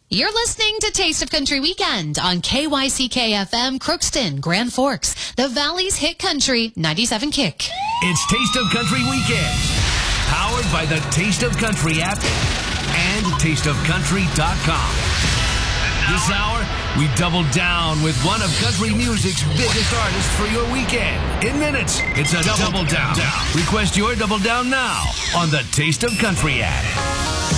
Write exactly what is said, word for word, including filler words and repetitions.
You're listening to Taste of Country Weekend on K Y C K F M, Crookston, Grand Forks, the Valley's hit country, ninety-seven Kick. It's Taste of Country Weekend, powered by the Taste of Country app and taste of country dot com. This hour, we double down with one of country music's biggest artists for your weekend. In minutes, it's a double, double down. down. Request your double down now on the Taste of Country app.